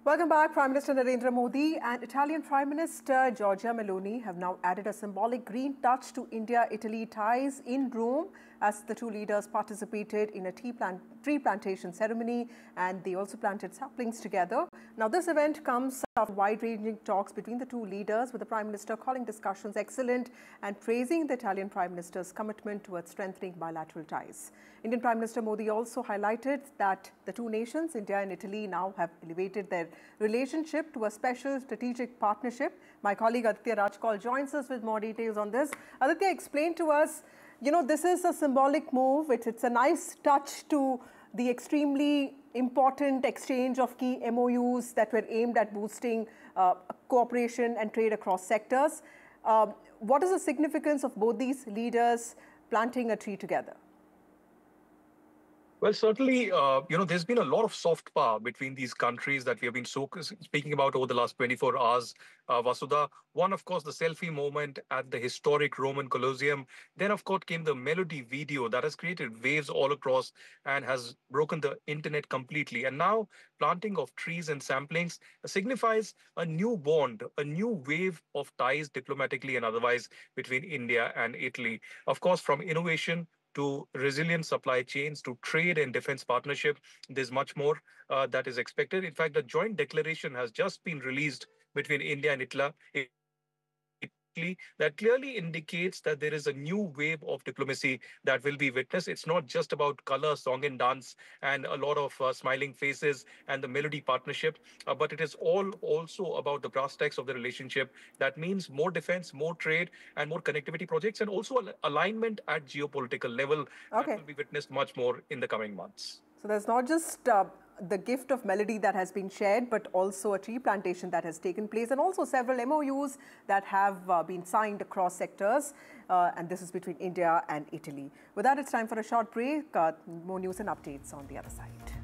Welcome back. Prime Minister Narendra Modi and Italian Prime Minister Giorgia Meloni have now added a symbolic green touch to India-Italy ties in Rome as the two leaders participated in a tree plantation ceremony, and they also planted saplings together. Now, this event comes after wide-ranging talks between the two leaders, with the Prime Minister calling discussions excellent and praising the Italian Prime Minister's commitment towards strengthening bilateral ties. Indian Prime Minister Modi also highlighted that the two nations, India and Italy, now have elevated their relationship to a special strategic partnership. My colleague Aditya Rajkol joins us with more details on this. Aditya, explain to us, this is a symbolic move. It's a nice touch to the extremely important exchange of key MOUs that were aimed at boosting cooperation and trade across sectors. What is the significance of both these leaders planting a tree together? Well, certainly, there's been a lot of soft power between these countries that we have been speaking about over the last 24 hours, Vasudha. One, of course, the selfie moment at the historic Roman Colosseum. Then, of course, came the Melody video that has created waves all across and has broken the internet completely. And now, planting of trees and samplings signifies a new bond, a new wave of ties diplomatically and otherwise between India and Italy. Of course, from innovation to resilient supply chains, to trade and defense partnership. There's much more that is expected. In fact, the joint declaration has just been released between India and Italy that clearly indicates that there is a new wave of diplomacy that will be witnessed. It's not just about color, song and dance and a lot of smiling faces and the Melody partnership, but it is all also about the brass tacks of the relationship. That means more defense, more trade and more connectivity projects, and also alignment at geopolitical level. Okay. That will be witnessed much more in the coming months. So there's not just the gift of Melody that has been shared, but also a tree plantation that has taken place, and also several MOUs that have been signed across sectors. And this is between India and Italy. With that, it's time for a short break. More news and updates on the other side.